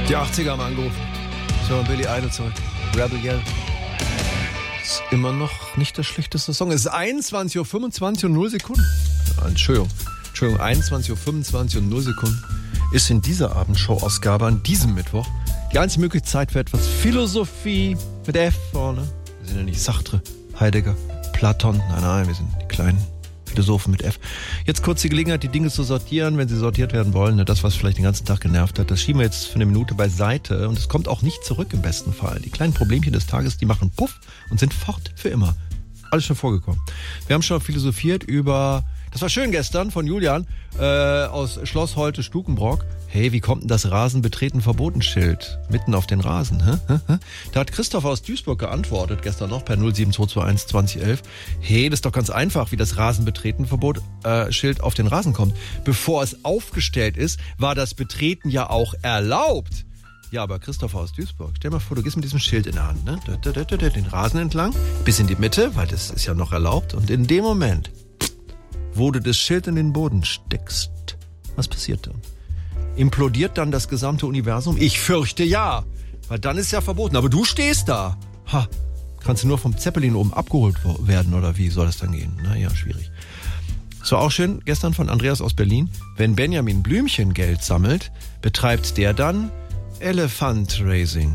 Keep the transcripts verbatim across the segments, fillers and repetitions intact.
Die achtziger haben angerufen. Ich höre Billy Idol zurück. Rebel Yell. Ist immer noch nicht der schlechteste Song. Es ist einundzwanzig Uhr fünfundzwanzig und null Sekunden. Entschuldigung. Entschuldigung, einundzwanzig Uhr fünfundzwanzig und null Sekunden ist in dieser Abendshow-Ausgabe an diesem Mittwoch die einzige mögliche Zeit für etwas Philosophie mit F vorne. Wir sind ja nicht Sartre, Heidegger, Platon. Nein, nein, wir sind die kleinen Philosophen mit F. Jetzt kurz die Gelegenheit, die Dinge zu sortieren, wenn sie sortiert werden wollen. Das, was vielleicht den ganzen Tag genervt hat, das schieben wir jetzt für eine Minute beiseite und es kommt auch nicht zurück im besten Fall. Die kleinen Problemchen des Tages, die machen Puff und sind fort für immer. Alles schon vorgekommen. Wir haben schon philosophiert über, das war schön gestern von Julian äh, aus Schloss Holte-Stukenbrock. Hey, wie kommt denn das Rasenbetreten Verbotenschild mitten auf den Rasen? Hä? Hä? Hä? Da hat Christoph aus Duisburg geantwortet, gestern noch per null sieben zwei zwei eins zwanzig elf. Hey, das ist doch ganz einfach, wie das Rasenbetreten Verbot äh, Schild auf den Rasen kommt. Bevor es aufgestellt ist, war das Betreten ja auch erlaubt. Ja, aber Christoph aus Duisburg, stell mal vor, du gehst mit diesem Schild in der Hand, ne? Den Rasen entlang, bis in die Mitte, weil das ist ja noch erlaubt. Und in dem Moment, wo du das Schild in den Boden steckst, was passiert dann? Implodiert dann das gesamte Universum? Ich fürchte ja, weil dann ist ja verboten. Aber du stehst da. Ha, kannst du nur vom Zeppelin oben abgeholt werden oder wie soll das dann gehen? Naja, schwierig. So, auch schön, gestern von Andreas aus Berlin. Wenn Benjamin Blümchen Geld sammelt, betreibt der dann Elephant Racing.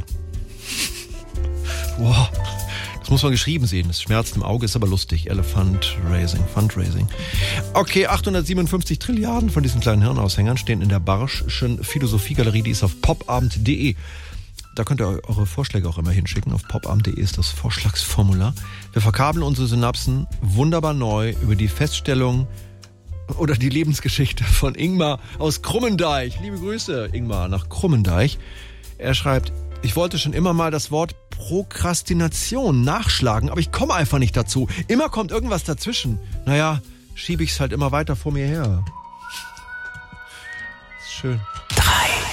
Wow. Das muss man geschrieben sehen. Das schmerzt im Auge, ist aber lustig. Elephant Racing, Fundraising. Okay, achthundertsiebenundfünfzig Trilliarden von diesen kleinen Hirnaushängern stehen in der Barschschen Philosophiegalerie. Die ist auf popabend punkt de. Da könnt ihr eure Vorschläge auch immer hinschicken. Auf popabend punkt de ist das Vorschlagsformular. Wir verkabeln unsere Synapsen wunderbar neu über die Feststellung oder die Lebensgeschichte von Ingmar aus Krummendeich. Liebe Grüße, Ingmar, nach Krummendeich. Er schreibt, ich wollte schon immer mal das Wort Prokrastination nachschlagen, aber ich komme einfach nicht dazu. Immer kommt irgendwas dazwischen. Naja, schiebe ich es halt immer weiter vor mir her. Ist schön. Drei.